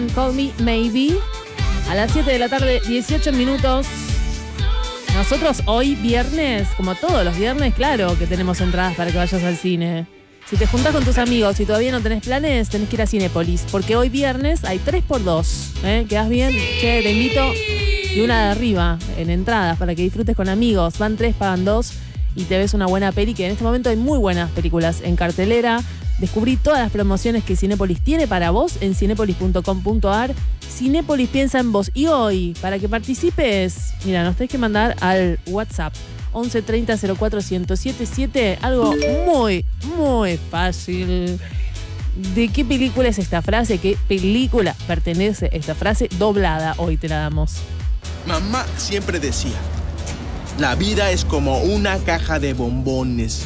Call Me Maybe. A las 7 de la tarde, 18 minutos. Nosotros hoy viernes, como todos los viernes, claro que tenemos entradas para que vayas al cine. Si te juntás con tus amigos y todavía no tenés planes, tenés que ir a Cinépolis. Porque hoy viernes hay 3x2. ¿Quedás bien? Che, te invito. Y una de arriba, en entradas, para que disfrutes con amigos. Van 3, pagan 2 y te ves una buena peli, que en este momento hay muy buenas películas en cartelera. Descubrí todas las promociones que Cinépolis tiene para vos en cinépolis.com.ar. Cinépolis piensa en vos. Y hoy, para que participes, mira, nos tenés que mandar al WhatsApp 11 30 04 1077. Algo muy, muy fácil. ¿De qué película es esta frase? ¿Qué película pertenece esta frase? Doblada, hoy te la damos. Mamá siempre decía, la vida es como una caja de bombones.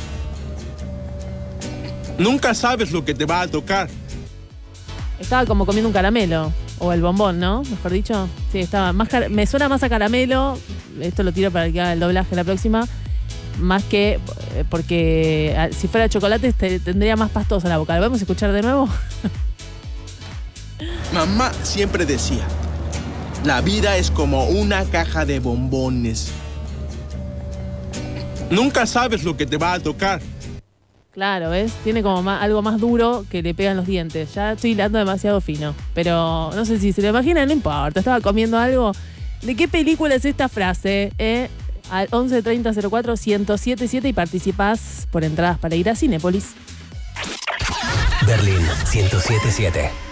Nunca sabes lo que te va a tocar. Estaba como comiendo un caramelo. O el bombón, ¿no? Mejor dicho. Sí, estaba más me suena más a caramelo. Esto lo tiro para que haga el doblaje la próxima. Más que porque si fuera chocolate tendría más pastosa la boca. ¿Lo vamos a escuchar de nuevo? Mamá siempre decía, la vida es como una caja de bombones. Nunca sabes lo que te va a tocar. Claro, ¿ves? Tiene como algo más duro que le pegan los dientes. Ya estoy hilando demasiado fino. Pero no sé si se lo imaginan, no importa. Estaba comiendo algo. ¿De qué película es esta frase? Al 11 30 04 1077 y participás por entradas para ir a Cinépolis. Berlín 1077.